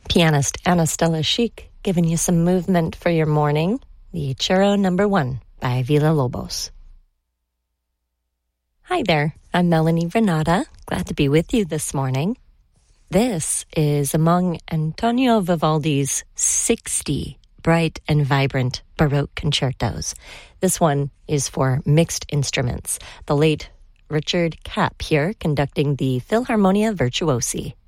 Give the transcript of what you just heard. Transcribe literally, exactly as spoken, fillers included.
Pianist Anna Stella Chic giving you some movement for your morning. The Churro Number One by Villa-Lobos. Hi there, I'm Melanie Renata. Glad to be with you this morning. This is among Antonio Vivaldi's sixty bright and vibrant Baroque concertos. This one is for mixed instruments. The late Richard Kapp here conducting the Philharmonia Virtuosi.